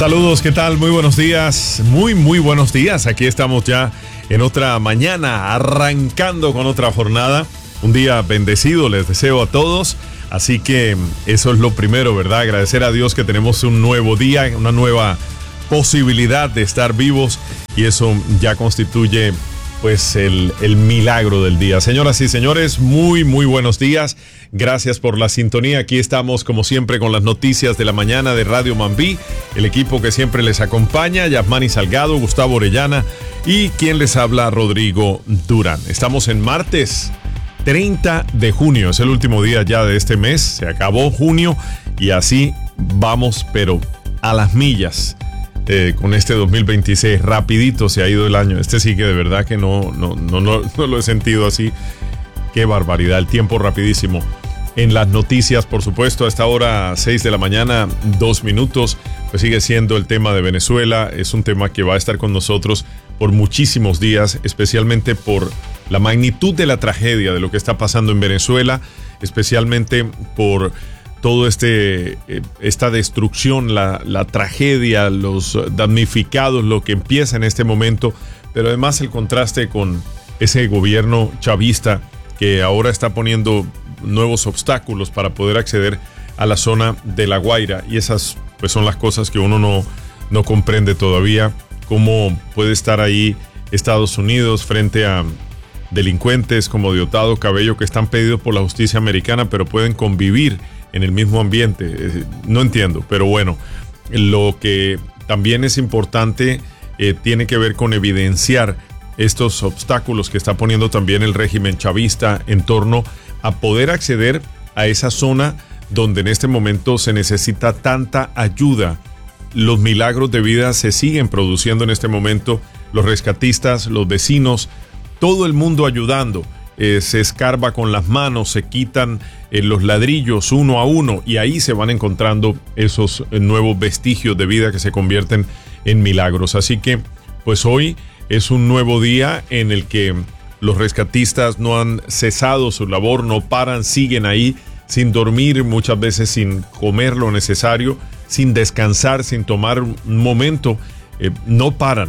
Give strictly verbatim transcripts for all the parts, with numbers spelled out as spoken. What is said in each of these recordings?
Saludos, ¿qué tal? Muy buenos días, muy muy buenos días. Aquí estamos ya en otra mañana, arrancando con otra jornada. Un día bendecido les deseo a todos. Así que eso es lo primero, ¿verdad? Agradecer a Dios que tenemos un nuevo día, una nueva posibilidad de estar vivos. Y eso ya constituye pues el, el milagro del día. Señoras y señores, muy muy buenos días. Gracias por la sintonía. Aquí estamos como siempre con las noticias de la mañana de Radio Mambí. El equipo que siempre les acompaña, Yasmani Salgado, Gustavo Orellana y quien les habla, Rodrigo Durán. Estamos en martes treinta de junio. Es el último día ya de este mes. Se acabó junio y así vamos, pero a las millas. Eh, con este dos mil veintiséis, rapidito se ha ido el año. Este sí que de verdad que no, no, no, no, no lo he sentido así. Qué barbaridad, el tiempo rapidísimo. En las noticias, por supuesto, a esta hora seis de la mañana, dos minutos, pues sigue siendo el tema de Venezuela. Es un tema que va a estar con nosotros por muchísimos días, especialmente por la magnitud de la tragedia de lo que está pasando en Venezuela, especialmente por todo este esta destrucción, la, la tragedia, los damnificados, lo que empieza en este momento, pero además el contraste con ese gobierno chavista que ahora está poniendo nuevos obstáculos para poder acceder a la zona de La Guaira, y esas pues son las cosas que uno no, no comprende todavía, cómo puede estar ahí Estados Unidos frente a delincuentes como Diosdado Cabello que están pedidos por la justicia americana, pero pueden convivir en el mismo ambiente. No entiendo, pero bueno, lo que también es importante eh, tiene que ver con evidenciar estos obstáculos que está poniendo también el régimen chavista en torno a poder acceder a esa zona donde en este momento se necesita tanta ayuda. Los milagros de vida se siguen produciendo en este momento, los rescatistas, los vecinos, todo el mundo ayudando. Eh, se escarba con las manos, se quitan eh, los ladrillos uno a uno y ahí se van encontrando esos eh, nuevos vestigios de vida que se convierten en milagros. Así que pues hoy es un nuevo día en el que los rescatistas no han cesado su labor, no paran, siguen ahí sin dormir, muchas veces sin comer lo necesario, sin descansar, sin tomar un momento, eh, no paran.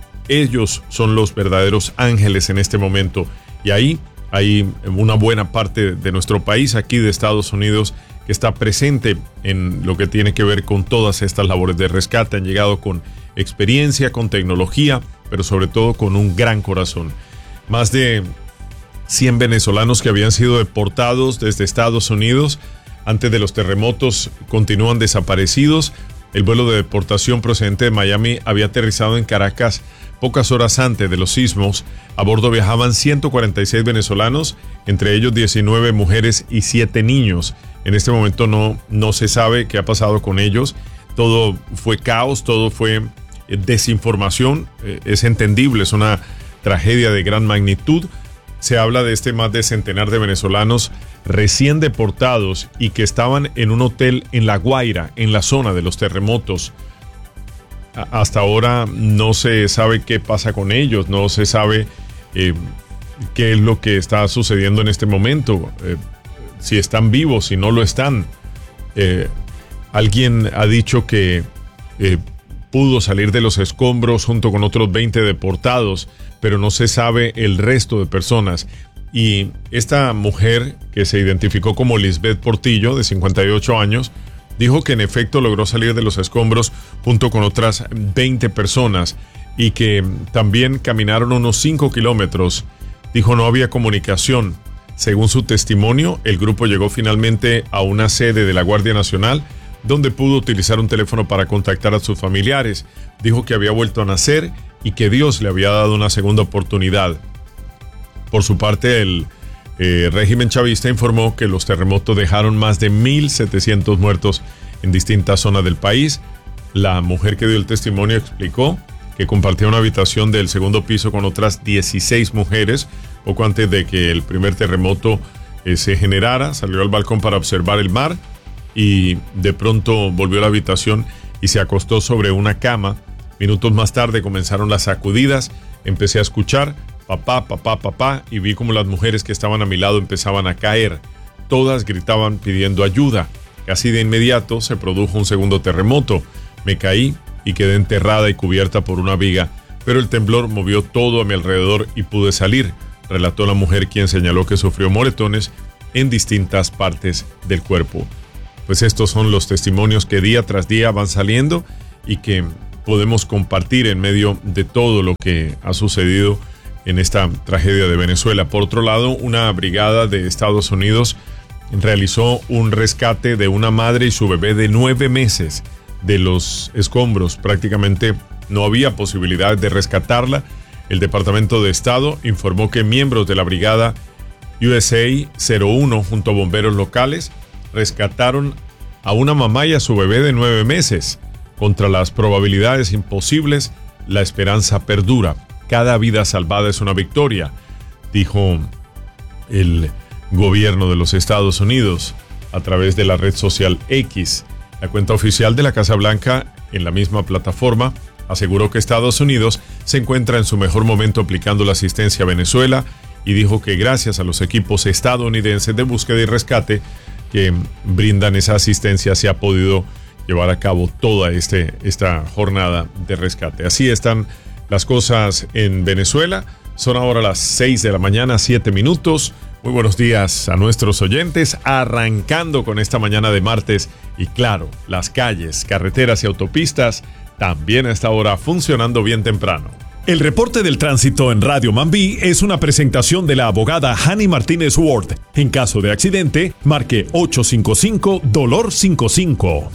Ellos son los verdaderos ángeles en este momento y ahí hay una buena parte de nuestro país, aquí de Estados Unidos, que está presente en lo que tiene que ver con todas estas labores de rescate. Han llegado con experiencia, con tecnología, pero sobre todo con un gran corazón. Más de cien venezolanos que habían sido deportados desde Estados Unidos antes de los terremotos continúan desaparecidos. El vuelo de deportación procedente de Miami había aterrizado en Caracas pocas horas antes de los sismos. A bordo viajaban ciento cuarenta y seis venezolanos, entre ellos diecinueve mujeres y siete niños. En este momento no, no se sabe qué ha pasado con ellos. Todo fue caos, todo fue desinformación. Es entendible, es una tragedia de gran magnitud. Se habla de este más de centenar de venezolanos recién deportados y que estaban en un hotel en La Guaira, en la zona de los terremotos. Hasta ahora no se sabe qué pasa con ellos, no se sabe eh, qué es lo que está sucediendo en este momento, eh, si están vivos, si no lo están. Eh, alguien ha dicho que eh, pudo salir de los escombros junto con otros veinte deportados, pero no se sabe el resto de personas. Y esta mujer, que se identificó como Lisbeth Portillo, de cincuenta y ocho años, dijo que en efecto logró salir de los escombros junto con otras veinte personas y que también caminaron unos cinco kilómetros. Dijo no había comunicación. Según su testimonio, el grupo llegó finalmente a una sede de la Guardia Nacional donde pudo utilizar un teléfono para contactar a sus familiares. Dijo que había vuelto a nacer y que Dios le había dado una segunda oportunidad. Por su parte, el eh, régimen chavista informó que los terremotos dejaron más de mil setecientos muertos en distintas zonas del país. La mujer que dio el testimonio explicó que compartía una habitación del segundo piso con otras dieciséis mujeres poco antes de que el primer terremoto eh, se generara. Salió al balcón para observar el mar y de pronto volvió a la habitación y se acostó sobre una cama. Minutos más tarde comenzaron las sacudidas. Empecé a escuchar papá, papá, papá y vi como las mujeres que estaban a mi lado empezaban a caer. Todas gritaban pidiendo ayuda. Casi de inmediato se produjo un segundo terremoto. Me caí y quedé enterrada y cubierta por una viga, pero el temblor movió todo a mi alrededor y pude salir, relató la mujer, quien señaló que sufrió moretones en distintas partes del cuerpo. Pues estos son los testimonios que día tras día van saliendo y que podemos compartir en medio de todo lo que ha sucedido en esta tragedia de Venezuela. Por otro lado, una brigada de Estados Unidos realizó un rescate de una madre y su bebé de nueve meses de los escombros. Prácticamente no había posibilidad de rescatarla. El Departamento de Estado informó que miembros de la brigada U S A cero uno junto a bomberos locales rescataron a una mamá y a su bebé de nueve meses. Contra las probabilidades imposibles, la esperanza perdura. Cada vida salvada es una victoria, dijo el gobierno de los Estados Unidos a través de la red social X. La cuenta oficial de la Casa Blanca, en la misma plataforma, aseguró que Estados Unidos se encuentra en su mejor momento aplicando la asistencia a Venezuela y dijo que gracias a los equipos estadounidenses de búsqueda y rescate que brindan esa asistencia se ha podido llevar a cabo toda este, esta jornada de rescate. Así están las cosas en Venezuela. Son ahora las seis de la mañana, siete minutos. Muy buenos días a nuestros oyentes, arrancando con esta mañana de martes. Y claro, las calles, carreteras y autopistas también a esta hora funcionando bien temprano. El reporte del tránsito en Radio Mambí es una presentación de la abogada Hani Martínez Ward. En caso de accidente, marque ocho cinco cinco dolor cincuenta y cinco.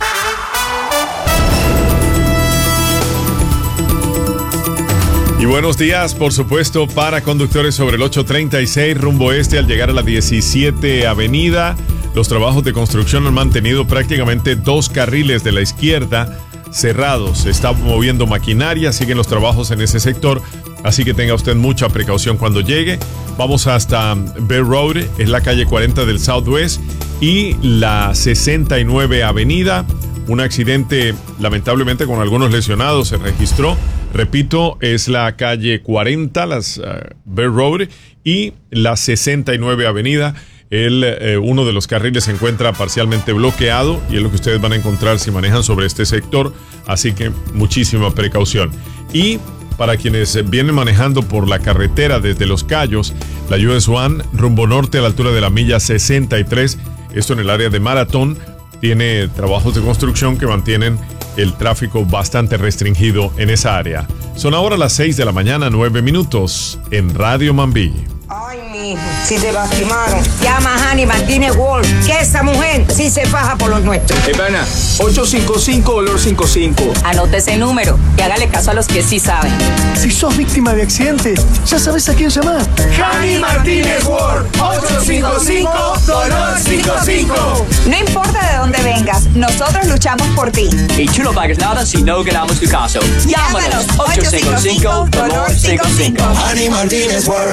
Y buenos días, por supuesto, para conductores sobre el ocho treinta y seis rumbo este al llegar a la diecisiete Avenida. Los trabajos de construcción han mantenido prácticamente dos carriles de la izquierda cerrados. Se está moviendo maquinaria, siguen los trabajos en ese sector, así que tenga usted mucha precaución cuando llegue. Vamos hasta Bear Road, es la calle cuarenta del Southwest y la sesenta y nueve Avenida. Un accidente, lamentablemente, con algunos lesionados se registró. Repito, es la calle cuarenta, las uh, Bear Road y la sesenta y nueve Avenida. El, eh, uno de los carriles se encuentra parcialmente bloqueado y es lo que ustedes van a encontrar si manejan sobre este sector, así que muchísima precaución. Y para quienes vienen manejando por la carretera desde Los Cayos, la U S uno rumbo norte a la altura de la milla sesenta y tres, esto en el área de Maratón, tiene trabajos de construcción que mantienen el tráfico bastante restringido en esa área. Son ahora las seis de la mañana, nueve minutos en Radio Mambí. Ay, mijo, si te lastimaron, llama a Hani Martínez Ward, que esa mujer sí se faja por los nuestros. Hey, pana, ocho cinco cinco dolor cincuenta y cinco. Anote ese número y hágale caso a los que sí saben. Si sos víctima de accidente, ya sabes a quién llamar. Hani Martínez Ward, ocho cinco cinco dolor cincuenta y cinco. No importa de dónde vengas, nosotros luchamos por ti. Y tú no pagas nada si no ganamos tu caso. Llámanos ocho cinco cinco dolor cincuenta y cinco. Hani Martínez Ward.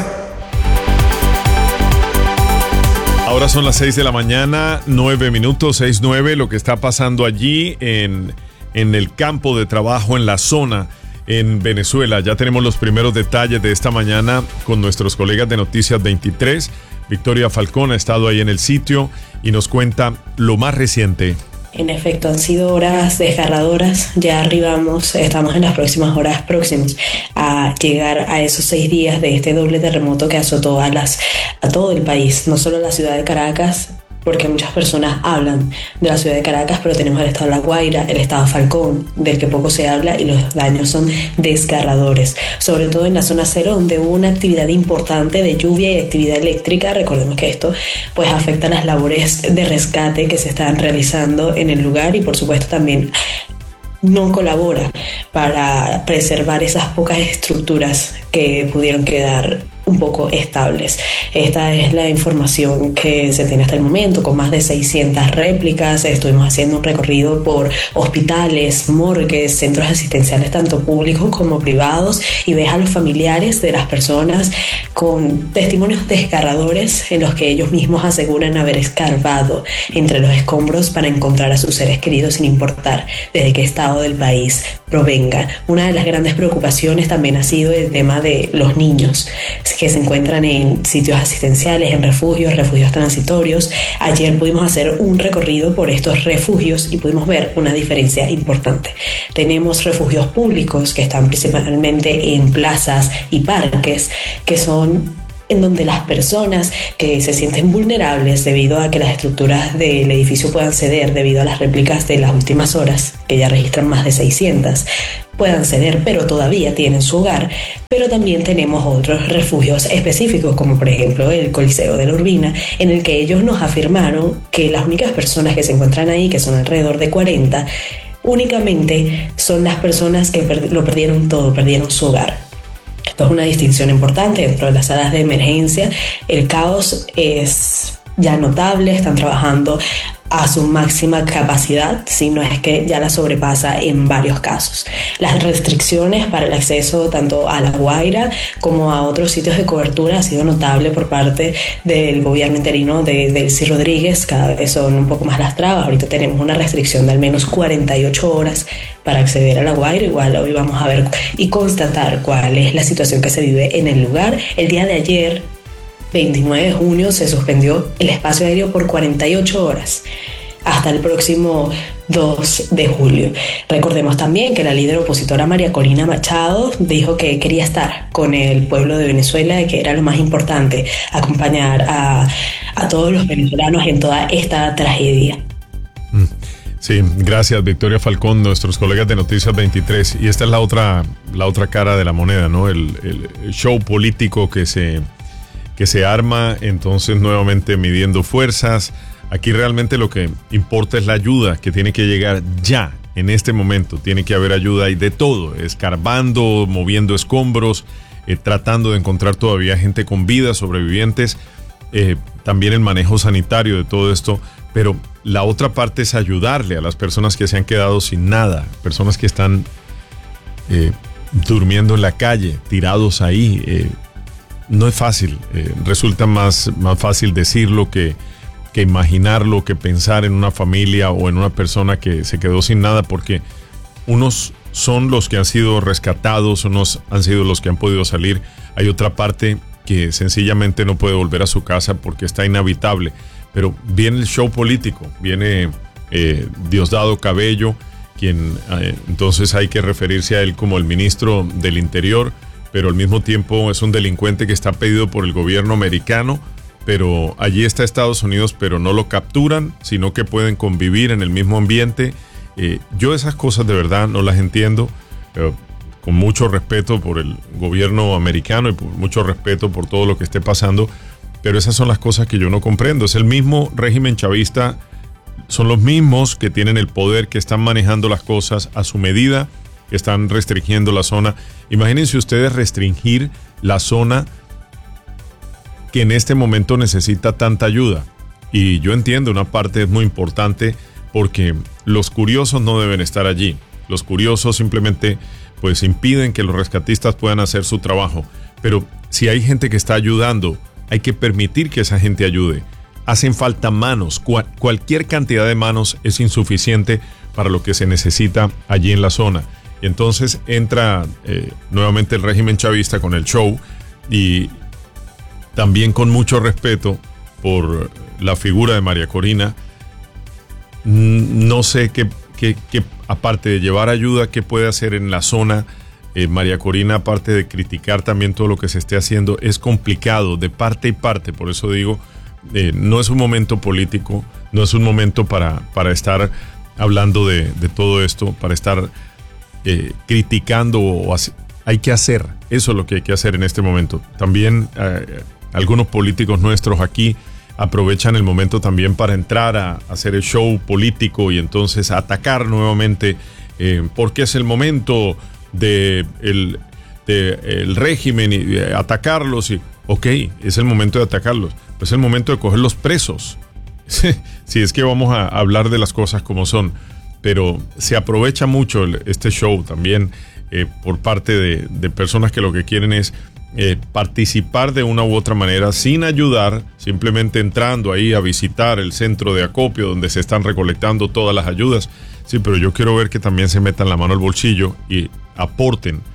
Ahora son las seis de la mañana, nueve minutos, seis nueve, lo que está pasando allí en, en el campo de trabajo, en la zona, en Venezuela. Ya tenemos los primeros detalles de esta mañana con nuestros colegas de Noticias veintitrés. Victoria Falcón ha estado ahí en el sitio y nos cuenta lo más reciente. En efecto, han sido horas desgarradoras. Ya arribamos, estamos en las próximas horas próximas a llegar a esos seis días de este doble terremoto que azotó a, las, a todo el país, no solo la ciudad de Caracas, porque muchas personas hablan de la ciudad de Caracas, pero tenemos el estado de La Guaira, el estado Falcón, del que poco se habla, y los daños son desgarradores, sobre todo en la zona cero, donde hubo una actividad importante de lluvia y actividad eléctrica. Recordemos que esto pues afecta las labores de rescate que se están realizando en el lugar y por supuesto también no colabora para preservar esas pocas estructuras que pudieron quedar un poco estables. Esta es la información que se tiene hasta el momento, con más de seiscientas réplicas. Estuvimos haciendo un recorrido por hospitales, morgues, centros asistenciales tanto públicos como privados, y ves a los familiares de las personas con testimonios desgarradores en los que ellos mismos aseguran haber escarbado entre los escombros para encontrar a sus seres queridos sin importar desde qué estado del país provengan. Una de las grandes preocupaciones también ha sido el tema de los niños. que se encuentran en sitios asistenciales, en refugios, refugios transitorios. Ayer pudimos hacer un recorrido por estos refugios y pudimos ver una diferencia importante. Tenemos refugios públicos que están principalmente en plazas y parques, que son en donde las personas que se sienten vulnerables debido a que las estructuras del edificio puedan ceder debido a las réplicas de las últimas horas, que ya registran más de seiscientas, puedan ceder, pero todavía tienen su hogar. Pero también tenemos otros refugios específicos, como por ejemplo el Coliseo de la Urbina, en el que ellos nos afirmaron que las únicas personas que se encuentran ahí, que son alrededor de cuarenta, únicamente son las personas que per- lo perdieron todo, perdieron su hogar. Esto es una distinción importante dentro de las salas de emergencia. El caos es ya notable, están trabajando a su máxima capacidad, si no es que ya la sobrepasa en varios casos. Las restricciones para el acceso tanto a La Guaira como a otros sitios de cobertura ha sido notable por parte del gobierno interino de Delcy Rodríguez. Cada vez son un poco más las trabas. Ahorita tenemos una restricción de al menos cuarenta y ocho horas para acceder a La Guaira. Igual hoy vamos a ver y constatar cuál es la situación que se vive en el lugar. El día de ayer, veintinueve de junio, se suspendió el espacio aéreo por cuarenta y ocho horas hasta el próximo dos de julio. Recordemos también que la líder opositora María Corina Machado dijo que quería estar con el pueblo de Venezuela y que era lo más importante, acompañar a, a todos los venezolanos en toda esta tragedia. Sí, gracias Victoria Falcón, nuestros colegas de Noticias veintitrés. Y esta es la otra, la otra cara de la moneda, ¿no? El, el show político que se... que se arma, entonces nuevamente midiendo fuerzas. Aquí realmente lo que importa es la ayuda que tiene que llegar ya, en este momento. Tiene que haber ayuda y de todo, escarbando, moviendo escombros, eh, tratando de encontrar todavía gente con vida, sobrevivientes, eh, también el manejo sanitario de todo esto, pero la otra parte es ayudarle a las personas que se han quedado sin nada, personas que están eh, durmiendo en la calle, tirados ahí. eh, No es fácil, eh, resulta más, más fácil decirlo que, que imaginarlo, que pensar en una familia o en una persona que se quedó sin nada, porque unos son los que han sido rescatados, unos han sido los que han podido salir. Hay otra parte que sencillamente no puede volver a su casa porque está inhabitable. Pero viene el show político, viene eh, Diosdado Cabello, quien eh, entonces hay que referirse a él como el ministro del Interior, pero al mismo tiempo es un delincuente que está pedido por el gobierno americano, pero allí está Estados Unidos, pero no lo capturan, sino que pueden convivir en el mismo ambiente. Eh, yo esas cosas de verdad no las entiendo, eh, con mucho respeto por el gobierno americano y por mucho respeto por todo lo que esté pasando, pero esas son las cosas que yo no comprendo. Es el mismo régimen chavista, son los mismos que tienen el poder, que están manejando las cosas a su medida, que están restringiendo la zona. Imagínense ustedes restringir la zona que en este momento necesita tanta ayuda. Y yo entiendo, una parte es muy importante porque los curiosos no deben estar allí. Los curiosos simplemente pues impiden que los rescatistas puedan hacer su trabajo. Pero si hay gente que está ayudando, hay que permitir que esa gente ayude. Hacen falta manos. Cual, cualquier cantidad de manos es insuficiente para lo que se necesita allí en la zona. Y entonces entra eh, nuevamente el régimen chavista con el show, y también con mucho respeto por la figura de María Corina. No sé qué, qué, qué aparte de llevar ayuda, qué puede hacer en la zona. Eh, María Corina, aparte de criticar también todo lo que se esté haciendo, es complicado de parte y parte. Por eso digo, eh, no es un momento político, no es un momento para, para estar hablando de, de todo esto, para estar eh, criticando. O hace, hay que hacer, eso es lo que hay que hacer en este momento. También eh, algunos políticos nuestros aquí aprovechan el momento también para entrar a, a hacer el show político y entonces a atacar nuevamente, eh, porque es el momento de el, de el régimen y de atacarlos. Y, ok, es el momento de atacarlos, pues es el momento de cogerlos presos. Si es que vamos a hablar de las cosas como son, pero se aprovecha mucho el, este show también eh, por parte de, de personas que lo que quieren es eh, participar de una u otra manera sin ayudar, simplemente entrando ahí a visitar el centro de acopio donde se están recolectando todas las ayudas. Sí, pero yo quiero ver que también se metan la mano al bolsillo y aporten.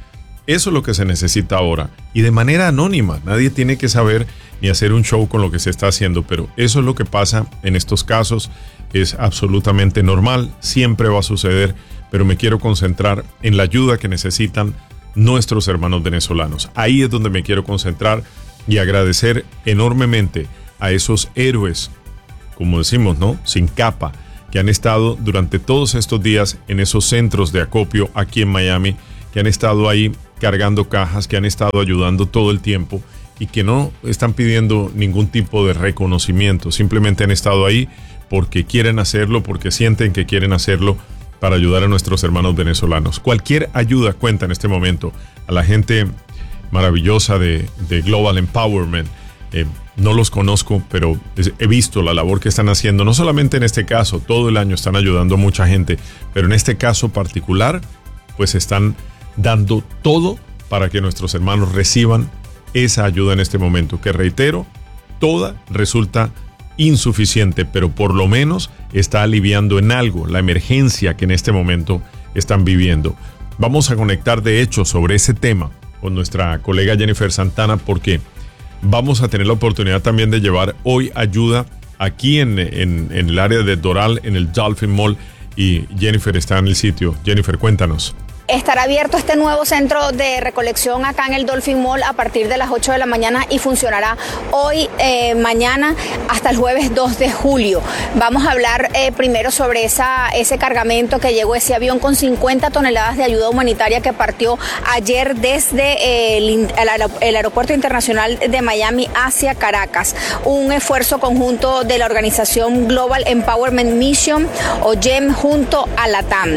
Eso es lo que se necesita ahora. Y de manera anónima. Nadie tiene que saber ni hacer un show con lo que se está haciendo. Pero eso es lo que pasa en estos casos. Es absolutamente normal. Siempre va a suceder. Pero me quiero concentrar en la ayuda que necesitan nuestros hermanos venezolanos. Ahí es donde me quiero concentrar y agradecer enormemente a esos héroes, como decimos, ¿no? Sin capa, que han estado durante todos estos días en esos centros de acopio aquí en Miami, que han estado ahí cargando cajas, que han estado ayudando todo el tiempo y que no están pidiendo ningún tipo de reconocimiento, simplemente han estado ahí porque quieren hacerlo, porque sienten que quieren hacerlo para ayudar a nuestros hermanos venezolanos. Cualquier ayuda cuenta en este momento. A la gente maravillosa de, de Global Empowerment, eh, no los conozco, pero he visto la labor que están haciendo, no solamente en este caso, todo el año están ayudando a mucha gente, pero en este caso particular, pues están dando todo para que nuestros hermanos reciban esa ayuda en este momento, que reitero, toda resulta insuficiente, pero por lo menos está aliviando en algo la emergencia que en este momento están viviendo. Vamos a conectar de hecho sobre ese tema con nuestra colega Jennifer Santana, porque vamos a tener la oportunidad también de llevar hoy ayuda aquí en, en, en el área de Doral, en el Dolphin Mall, y Jennifer está en el sitio. Jennifer, cuéntanos. Estará abierto este nuevo centro de recolección acá en el Dolphin Mall a partir de las ocho de la mañana y funcionará hoy, eh, mañana, hasta el jueves dos de julio. Vamos a hablar eh, primero sobre esa, ese cargamento que llegó, ese avión con cincuenta toneladas de ayuda humanitaria que partió ayer desde eh, el, el Aeropuerto Internacional de Miami hacia Caracas. Un esfuerzo conjunto de la organización Global Empowerment Mission, o G E M, junto a LATAM.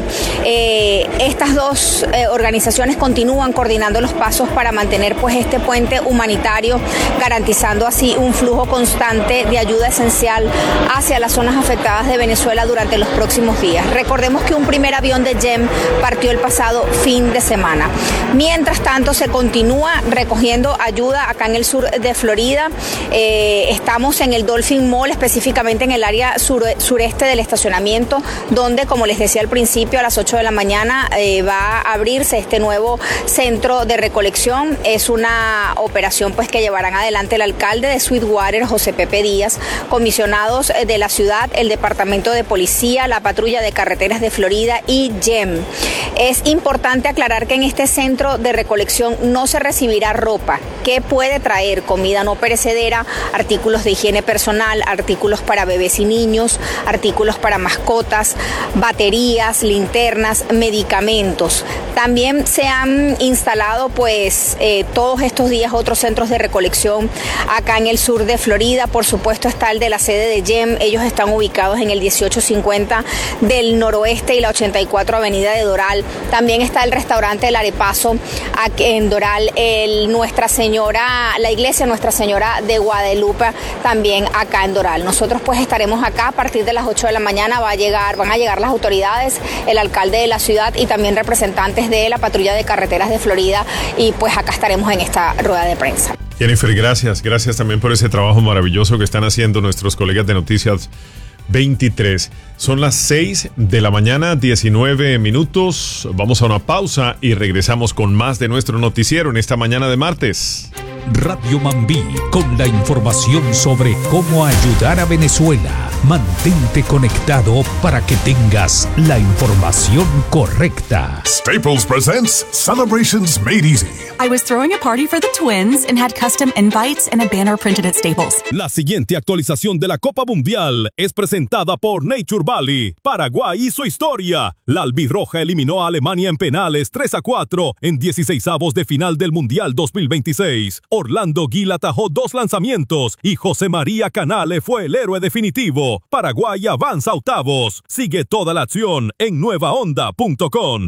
Eh, estas dos Eh, organizaciones continúan coordinando los pasos para mantener pues este puente humanitario, garantizando así un flujo constante de ayuda esencial hacia las zonas afectadas de Venezuela durante los próximos días. Recordemos que un primer avión de G E M partió el pasado fin de semana. Mientras tanto, se continúa recogiendo ayuda acá en el sur de Florida. Eh, estamos en el Dolphin Mall, específicamente en el área sur, sureste del estacionamiento, donde, como les decía al principio, a las ocho de la mañana eh, va a abrirse este nuevo centro de recolección. Es una operación pues que llevarán adelante el alcalde de Sweetwater, José Pepe Díaz, comisionados de la ciudad, el departamento de policía, la patrulla de carreteras de Florida y G E M. Es importante aclarar que en este centro de recolección no se recibirá ropa, que puede traer comida no perecedera, artículos de higiene personal, artículos para bebés y niños, artículos para mascotas, baterías, linternas, medicamentos. También se han instalado pues eh, todos estos días otros centros de recolección acá en el sur de Florida. Por supuesto está el de la sede de G E M. Ellos están ubicados en el dieciocho cincuenta del noroeste y la ochenta y cuatro avenida de Doral. También está el restaurante El Arepazo aquí en Doral, el Nuestra Señora, la iglesia Nuestra Señora de Guadalupe, también acá en Doral. Nosotros pues estaremos acá a partir de las ocho de la mañana. Va a llegar, van a llegar las autoridades, el alcalde de la ciudad y también representantes de la patrulla de carreteras de Florida, y pues acá estaremos en esta rueda de prensa. Jennifer, gracias, gracias también por ese trabajo maravilloso que están haciendo nuestros colegas de Noticias veintitrés. Son las seis de la mañana, diecinueve minutos. Vamos a una pausa y regresamos con más de nuestro noticiero en esta mañana de martes. Radio Mambí, con la información sobre cómo ayudar a Venezuela. Mantente conectado para que tengas la información correcta. Staples presents Celebrations Made Easy. I was throwing a party for the twins and had custom invites and a banner printed at Staples. La siguiente actualización de la Copa Mundial es presentada por Nature Valley. Paraguay hizo historia. La albirroja eliminó a Alemania en penales tres a cuatro en dieciseisavos de final del Mundial dos mil veintiséis. Orlando Gil atajó dos lanzamientos y José María Canale fue el héroe definitivo. Paraguay avanza a octavos. Sigue toda la acción en nueva onda punto com.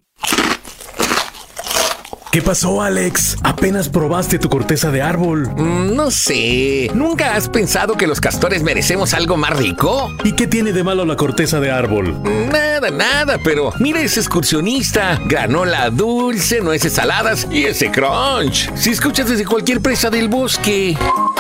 ¿Qué pasó, Alex? ¿Apenas probaste tu corteza de árbol? Mm, no sé. ¿Nunca has pensado que los castores merecemos algo más rico? ¿Y qué tiene de malo la corteza de árbol? Nada, nada, pero mira ese excursionista. Granola dulce, nueces saladas y ese crunch. Si escuchas desde cualquier presa del bosque.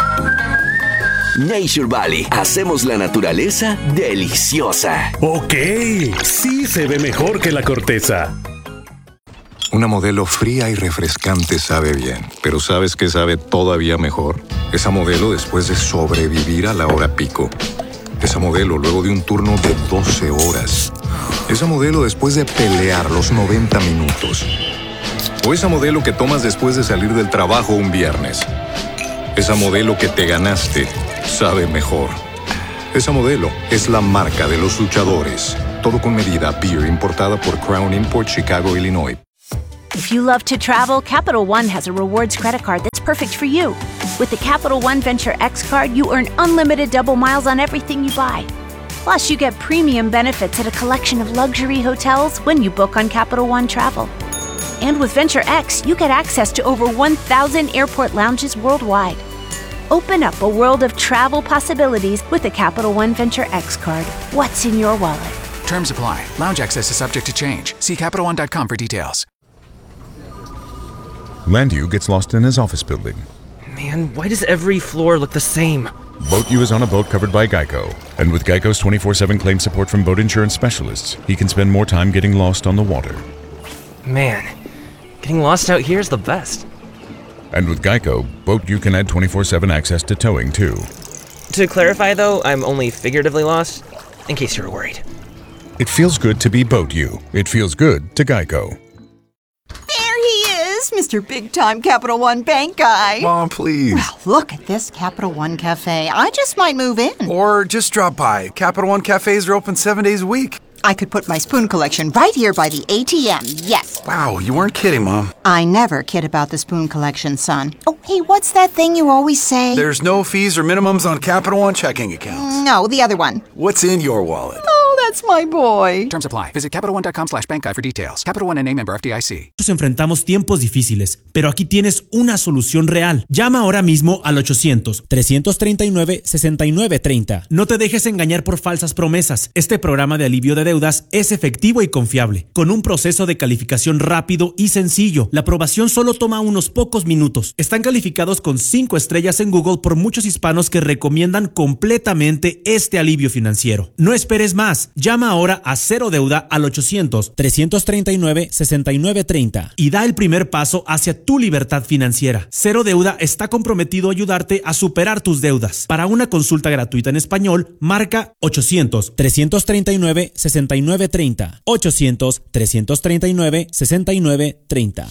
Nature Valley. Hacemos la naturaleza deliciosa. Ok, sí se ve mejor que la corteza. Una Modelo fría y refrescante sabe bien, pero ¿sabes qué sabe todavía mejor? Esa Modelo después de sobrevivir a la hora pico. Esa Modelo luego de un turno de doce horas. Esa Modelo después de pelear los noventa minutos. O esa Modelo que tomas después de salir del trabajo un viernes. Esa Modelo que te ganaste sabe mejor. Esa Modelo es la marca de los luchadores. Todo con medida. Beer importada por Crown Import, Chicago, Illinois. If you love to travel, Capital One has a rewards credit card that's perfect for you. With the Capital One Venture X card, you earn unlimited double miles on everything you buy. Plus, you get premium benefits at a collection of luxury hotels when you book on Capital One Travel. And with Venture X, you get access to over one thousand airport lounges worldwide. Open up a world of travel possibilities with the Capital One Venture X card. What's in your wallet? Terms apply. Lounge access is subject to change. See Capital One dot com for details. Landu gets lost in his office building. Man, why does every floor look the same? BoatU is on a boat covered by Geico. And with Geico's twenty-four seven claim support from boat insurance specialists, he can spend more time getting lost on the water. Man, getting lost out here is the best. And with Geico, BoatU can add twenty-four seven access to towing, too. To clarify, though, I'm only figuratively lost, in case you were worried. It feels good to be BoatU. It feels good to Geico. Mister Big Time Capital One Bank guy. Mom, please. Well, look at this Capital One Cafe. I just might move in. Or just drop by. Capital One cafes are open seven days a week. I could put my spoon collection right here by the A T M, yes. Wow, you weren't kidding, Mom. I never kid about the spoon collection, son. Oh, hey, what's that thing you always say? There's no fees or minimums on Capital One checking accounts. No, the other one. What's in your wallet? Oh, that's my boy. Terms apply. Visit Capital One dot com slash bank guide for details. Capital One N A member F D I C. Nos enfrentamos tiempos difíciles, pero aquí tienes una solución real. Llama ahora mismo al ochocientos, trescientos treinta y nueve, sesenta y nueve treinta. No te dejes engañar por falsas promesas. Este programa de alivio de deudas es efectivo y confiable, con un proceso de calificación rápido y sencillo. La aprobación solo toma unos pocos minutos. Están calificados con cinco estrellas en Google por muchos hispanos que recomiendan completamente este alivio financiero. No esperes más. Llama ahora a Cero Deuda al ochocientos, trescientos treinta y nueve, sesenta y nueve treinta y da el primer paso hacia tu libertad financiera. Cero Deuda está comprometido a ayudarte a superar tus deudas. Para una consulta gratuita en español, marca ochocientos, trescientos treinta y nueve, sesenta y nueve treinta. ochocientos, trescientos treinta y nueve, sesenta y nueve treinta.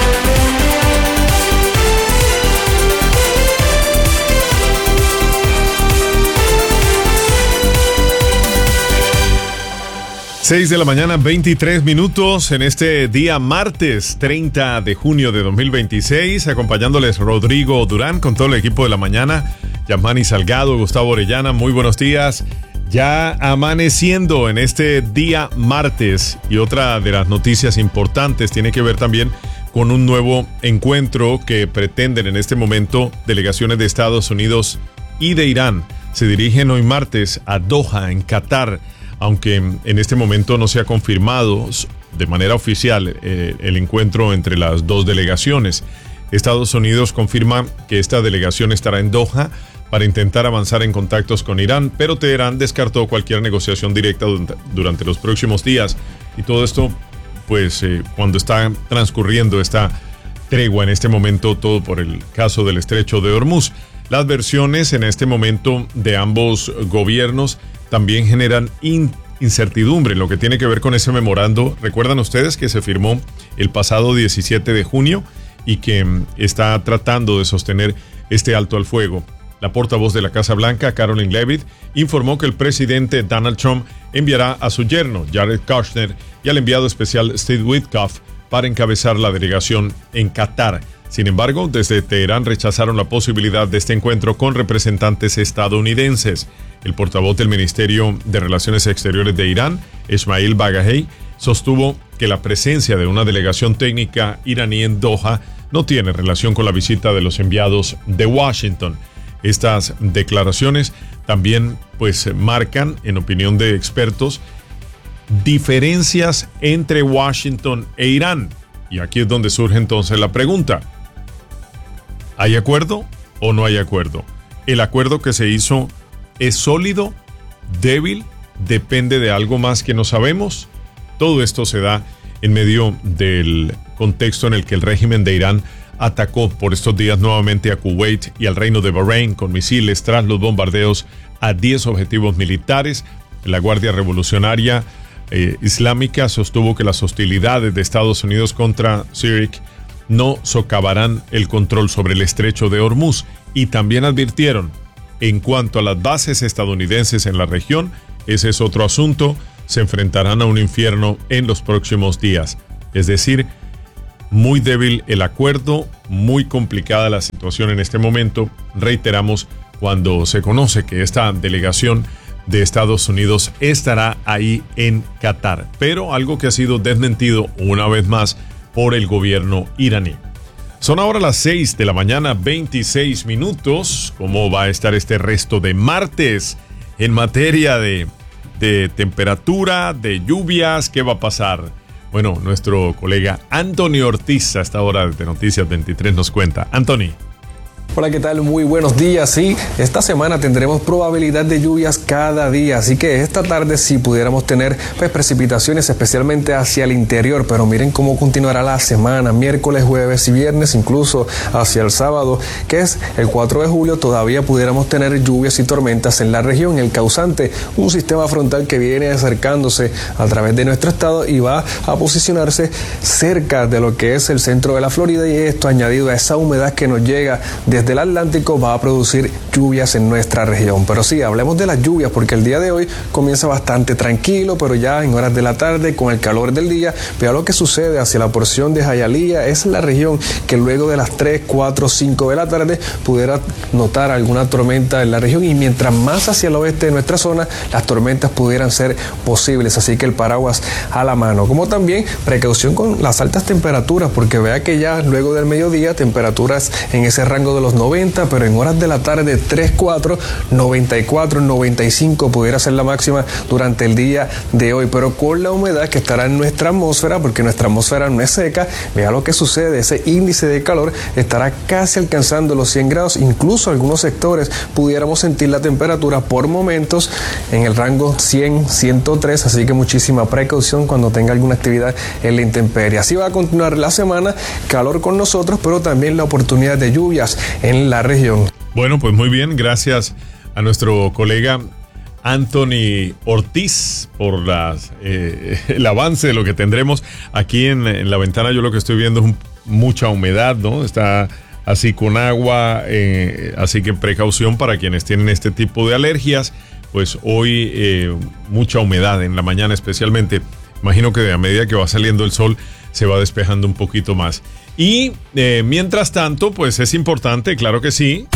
seis de la mañana, veintitrés minutos en este día martes treinta de junio de dos mil veintiséis, acompañándoles Rodrigo Durán con todo el equipo de la mañana, Yamani Salgado, Gustavo Orellana, muy buenos días. Ya amaneciendo en este día martes, y otra de las noticias importantes tiene que ver también con un nuevo encuentro que pretenden en este momento delegaciones de Estados Unidos y de Irán. Se dirigen hoy martes a Doha, en Qatar, aunque en este momento no se ha confirmado de manera oficial eh, el encuentro entre las dos delegaciones. Estados Unidos confirma que esta delegación estará en Doha para intentar avanzar en contactos con Irán, pero Teherán descartó cualquier negociación directa durante los próximos días. Y todo esto, pues, eh, cuando está transcurriendo esta tregua en este momento, todo por el caso del Estrecho de Hormuz. Las versiones en este momento de ambos gobiernos también generan in- incertidumbre en lo que tiene que ver con ese memorando. Recuerdan ustedes que se firmó el pasado diecisiete de junio y que mm, está tratando de sostener este alto al fuego. La portavoz de la Casa Blanca, Caroline Leavitt, informó que el presidente Donald Trump enviará a su yerno, Jared Kushner, y al enviado especial Steve Witkoff para encabezar la delegación en Qatar. Sin embargo, desde Teherán rechazaron la posibilidad de este encuentro con representantes estadounidenses. El portavoz del Ministerio de Relaciones Exteriores de Irán, Ismail Baghaei, sostuvo que la presencia de una delegación técnica iraní en Doha no tiene relación con la visita de los enviados de Washington. Estas declaraciones también, pues, marcan, en opinión de expertos, diferencias entre Washington e Irán. Y aquí es donde surge entonces la pregunta: ¿hay acuerdo o no hay acuerdo? ¿El acuerdo que se hizo es sólido, débil, depende de algo más que no sabemos? Todo esto se da en medio del contexto en el que el régimen de Irán atacó por estos días nuevamente a Kuwait y al Reino de Bahrein con misiles tras los bombardeos a diez objetivos militares. La Guardia Revolucionaria eh, Islámica sostuvo que las hostilidades de Estados Unidos contra Siria no socavarán el control sobre el estrecho de Hormuz, y también advirtieron, en cuanto a las bases estadounidenses en la región, ese es otro asunto, se enfrentarán a un infierno en los próximos días. Es decir, muy débil el acuerdo, muy complicada la situación en este momento. Reiteramos, cuando se conoce que esta delegación de Estados Unidos estará ahí en Qatar, pero algo que ha sido desmentido una vez más por el gobierno iraní. Son ahora las seis de la mañana, veintiséis minutos. ¿Cómo va a estar este resto de martes en materia de, de temperatura, de lluvias? ¿Qué va a pasar? Bueno, nuestro colega Anthony Ortiz a esta hora de Noticias veintitrés nos cuenta. Anthony. Hola, ¿qué tal? Muy buenos días. Sí, esta semana tendremos probabilidad de lluvias cada día, así que esta tarde sí pudiéramos tener pues, precipitaciones especialmente hacia el interior, pero miren cómo continuará la semana, miércoles, jueves y viernes, incluso hacia el sábado, que es el cuatro de julio, todavía pudiéramos tener lluvias y tormentas en la región. El causante, un sistema frontal que viene acercándose a través de nuestro estado y va a posicionarse cerca de lo que es el centro de la Florida, y esto añadido a esa humedad que nos llega desde el Atlántico va a producir lluvias en nuestra región. Pero sí, hablemos de las lluvias porque el día de hoy comienza bastante tranquilo, pero ya en horas de la tarde con el calor del día, vea lo que sucede hacia la porción de Hialeah. Es la región que luego de las tres, cuatro, cinco de la tarde pudiera notar alguna tormenta en la región, y mientras más hacia el oeste de nuestra zona las tormentas pudieran ser posibles, así que el paraguas a la mano. Como también precaución con las altas temperaturas, porque vea que ya luego del mediodía temperaturas en ese rango de los noventa, pero en horas de la tarde tres, cuatro, noventa y cuatro, noventa y cinco pudiera ser la máxima durante el día de hoy, pero con la humedad que estará en nuestra atmósfera, porque nuestra atmósfera no es seca, vea lo que sucede, ese índice de calor estará casi alcanzando los cien grados, incluso algunos sectores pudiéramos sentir la temperatura por momentos en el rango cien, ciento tres, así que muchísima precaución cuando tenga alguna actividad en la intemperie. Así va a continuar la semana, calor con nosotros, pero también la oportunidad de lluvias en la región. Bueno, pues muy bien, gracias a nuestro colega Anthony Ortiz por las, eh, el avance de lo que tendremos aquí en, en la ventana. Yo lo que estoy viendo es un, mucha humedad, ¿no? Está así con agua, eh, así que precaución para quienes tienen este tipo de alergias. Pues hoy eh, mucha humedad en la mañana especialmente. Imagino que a medida que va saliendo el sol se va despejando un poquito más. Y eh, mientras tanto, pues es importante, claro que sí,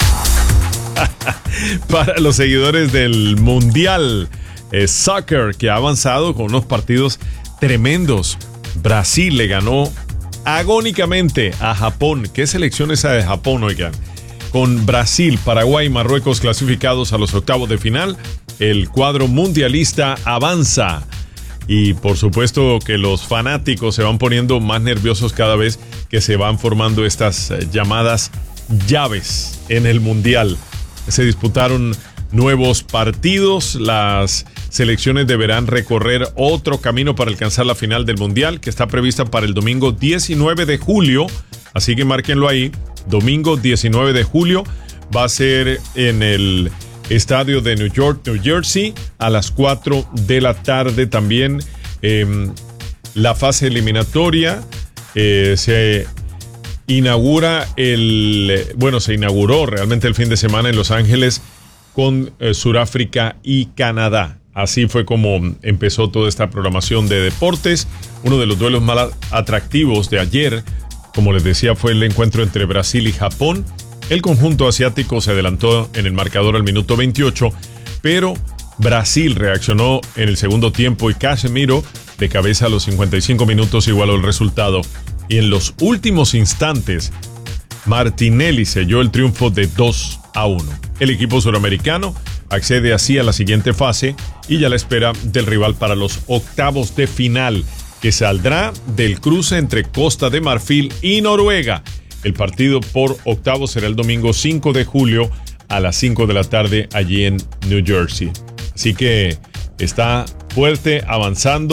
para los seguidores del Mundial eh, Soccer, que ha avanzado con unos partidos tremendos. Brasil le ganó agónicamente a Japón. ¿Qué selección esa de Japón, oigan? Con Brasil, Paraguay y Marruecos clasificados a los octavos de final, el cuadro mundialista avanza. Y por supuesto que los fanáticos se van poniendo más nerviosos cada vez que se van formando estas eh, llamadas llaves en el Mundial. Se disputaron nuevos partidos, las selecciones deberán recorrer otro camino para alcanzar la final del Mundial, que está prevista para el domingo diecinueve de julio, así que márquenlo ahí, domingo diecinueve de julio, va a ser en el estadio de New York, New Jersey, a las cuatro de la tarde también. Eh, la fase eliminatoria eh, se inaugura el, bueno, se inauguró realmente el fin de semana en Los Ángeles con eh, Sudáfrica y Canadá. Así fue como empezó toda esta programación de deportes. Uno de los duelos más atractivos de ayer, como les decía, fue el encuentro entre Brasil y Japón. El conjunto asiático se adelantó en el marcador al minuto veintiocho, pero Brasil reaccionó en el segundo tiempo y Casemiro, de cabeza a los cincuenta y cinco minutos, igualó el resultado. Y en los últimos instantes, Martinelli selló el triunfo de dos a uno. El equipo suramericano accede así a la siguiente fase y ya la espera del rival para los octavos de final, que saldrá del cruce entre Costa de Marfil y Noruega. El partido por octavos será el domingo cinco de julio a las cinco de la tarde allí en New Jersey. Así que está fuerte, avanzando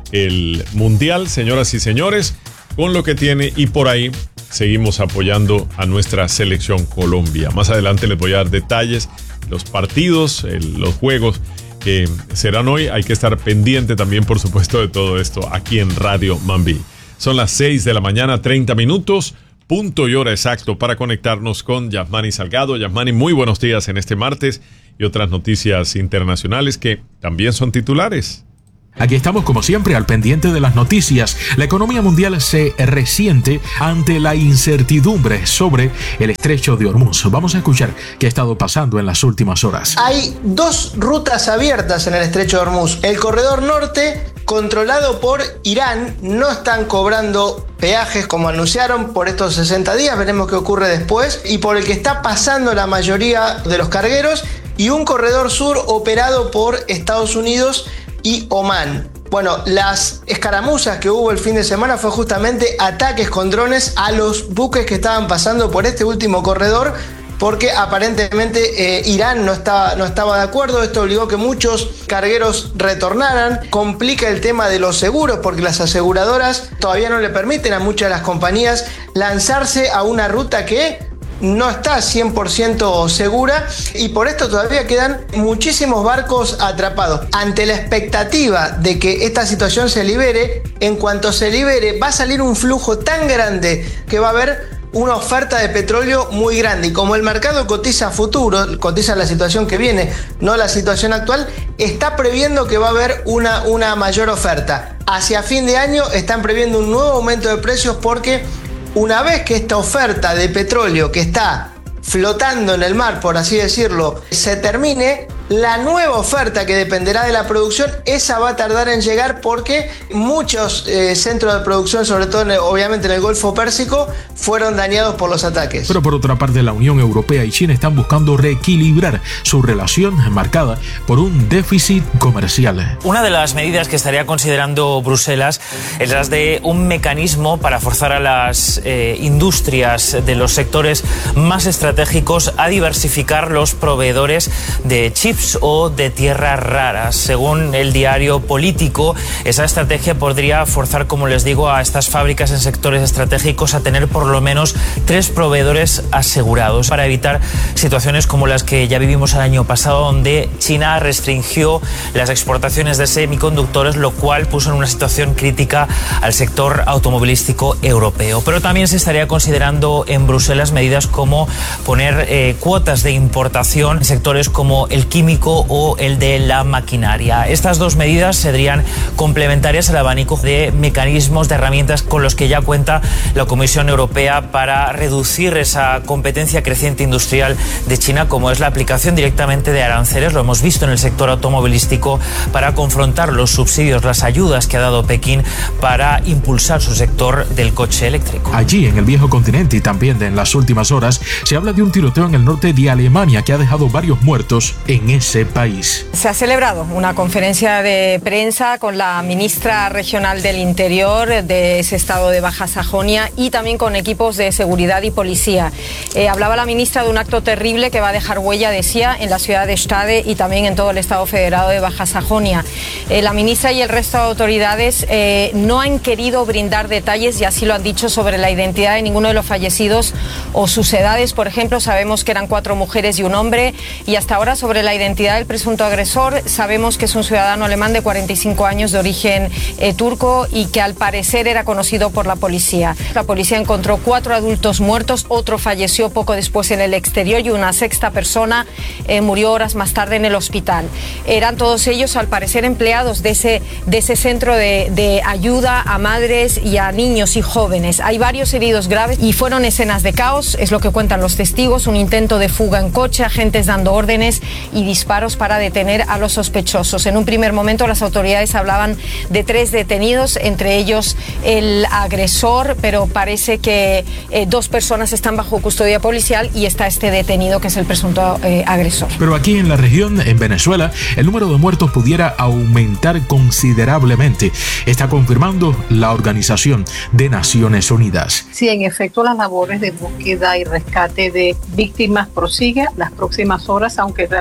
el Mundial, señoras y señores, con lo que tiene, y por ahí seguimos apoyando a nuestra selección Colombia. Más adelante les voy a dar detalles, los partidos, el, los juegos que serán hoy. Hay que estar pendiente también, por supuesto, de todo esto aquí en Radio Mambí. Son las seis de la mañana, treinta minutos, punto y hora exacto para conectarnos con Yasmani Salgado. Yasmani, muy buenos días en este martes y otras noticias internacionales que también son titulares. Aquí estamos como siempre al pendiente de las noticias. La economía mundial se resiente ante la incertidumbre sobre el estrecho de Hormuz. Vamos a escuchar qué ha estado pasando en las últimas horas. Hay dos rutas abiertas en el estrecho de Hormuz. El corredor norte, controlado por Irán, no están cobrando peajes como anunciaron por estos sesenta días. Veremos qué ocurre después. Y por el que está pasando la mayoría de los cargueros. Y un corredor sur operado por Estados Unidos y Omán. Bueno, las escaramuzas que hubo el fin de semana fue justamente ataques con drones a los buques que estaban pasando por este último corredor, porque aparentemente eh, Irán no estaba, no estaba de acuerdo. Esto obligó que muchos cargueros retornaran. Complica el tema de los seguros, porque las aseguradoras todavía no le permiten a muchas de las compañías lanzarse a una ruta que no está cien por ciento segura, y por esto todavía quedan muchísimos barcos atrapados. Ante la expectativa de que esta situación se libere, en cuanto se libere va a salir un flujo tan grande que va a haber una oferta de petróleo muy grande, y como el mercado cotiza futuro, cotiza la situación que viene, no la situación actual, está previendo que va a haber una, una mayor oferta. Hacia fin de año están previendo un nuevo aumento de precios, porque una vez que esta oferta de petróleo que está flotando en el mar, por así decirlo, se termine, la nueva oferta que dependerá de la producción, esa va a tardar en llegar, porque muchos eh, centros de producción, sobre todo en el, obviamente en el Golfo Pérsico, fueron dañados por los ataques. Pero por otra parte, la Unión Europea y China están buscando reequilibrar su relación marcada por un déficit comercial. Una de las medidas que estaría considerando Bruselas es la de un mecanismo para forzar a las eh, industrias de los sectores más estratégicos a diversificar los proveedores de chips o de tierras raras. Según el diario Político, esa estrategia podría forzar, como les digo, a estas fábricas en sectores estratégicos a tener por lo menos tres proveedores asegurados, para evitar situaciones como las que ya vivimos el año pasado, donde China restringió las exportaciones de semiconductores, lo cual puso en una situación crítica al sector automovilístico europeo. Pero también se estaría considerando en Bruselas medidas como poner eh, cuotas de importación en sectores como el químico o el de la maquinaria. Estas dos medidas serían complementarias al abanico de mecanismos, de herramientas con los que ya cuenta la Comisión Europea para reducir esa competencia creciente industrial de China, como es la aplicación directamente de aranceles. Lo hemos visto en el sector automovilístico, para confrontar los subsidios, las ayudas que ha dado Pekín para impulsar su sector del coche eléctrico. Allí, en el viejo continente, y también en las últimas horas, se habla de un tiroteo en el norte de Alemania que ha dejado varios muertos en ese país. Se ha celebrado una conferencia de prensa con la ministra regional del Interior de ese estado de Baja Sajonia, y también con equipos de seguridad y policía. Eh, hablaba la ministra de un acto terrible que va a dejar huella, decía, en la ciudad de Stade y también en todo el estado federado de Baja Sajonia. Eh, la ministra y el resto de autoridades eh, no han querido brindar detalles, y así lo han dicho, sobre la identidad de ninguno de los fallecidos o sus edades. Por ejemplo, sabemos que eran cuatro mujeres y un hombre, y hasta ahora sobre la identidad del presunto agresor sabemos que es un ciudadano alemán de cuarenta y cinco años de origen eh, turco, y que al parecer era conocido por la policía. La policía encontró cuatro adultos muertos, otro falleció poco después en el exterior, y una sexta persona eh, murió horas más tarde en el hospital. Eran todos ellos, al parecer, empleados de ese, de ese centro de, de ayuda a madres y a niños y jóvenes. Hay varios heridos graves y fueron escenas de caos, es lo que cuentan los testigos, un intento de fuga en coche, agentes dando órdenes y disparos para detener a los sospechosos. En un primer momento las autoridades hablaban de tres detenidos, entre ellos el agresor, pero parece que eh, dos personas están bajo custodia policial y está este detenido que es el presunto eh, agresor. Pero aquí en la región, en Venezuela, el número de muertos pudiera aumentar considerablemente. Está confirmando la Organización de Naciones Unidas. Sí, en efecto, las labores de búsqueda y rescate de víctimas prosiguen las próximas horas, aunque realmente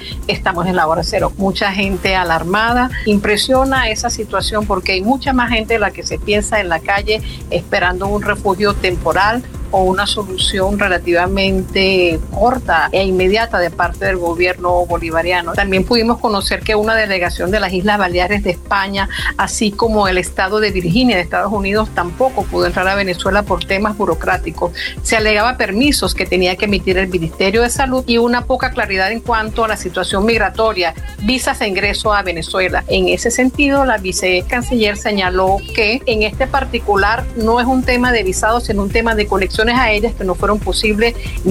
estamos en la hora cero. Mucha gente alarmada, impresiona esa situación porque hay mucha más gente de la que se piensa en la calle esperando un refugio temporal o una solución relativamente corta e inmediata de parte del gobierno bolivariano. También pudimos conocer que una delegación de las Islas Baleares de España, así como el estado de Virginia de Estados Unidos, tampoco pudo entrar a Venezuela por temas burocráticos. Se alegaba permisos que tenía que emitir el Ministerio de Salud y una poca claridad en cuanto a la situación migratoria, visas de ingreso a Venezuela. En ese sentido, la vicecanciller señaló que en este particular no es un tema de visados, sino un tema de conexiones aéreas que no fueron posibles